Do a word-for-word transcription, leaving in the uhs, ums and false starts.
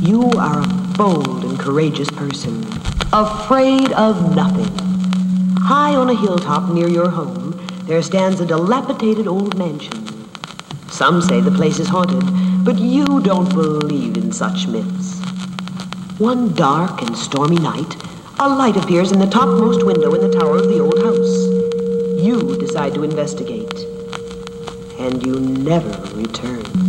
You are a bold and courageous person, afraid of nothing. High on a hilltop near your home, there stands a dilapidated old mansion. Some say the place is haunted, but you don't believe in such myths. One dark and stormy night, a light appears in the topmost window in the tower of the old house. You decide to investigate, and you never return.